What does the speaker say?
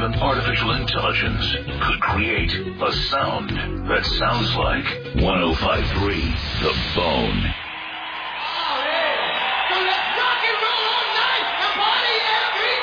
even artificial intelligence could create a sound that sounds like 105.3 The Bone.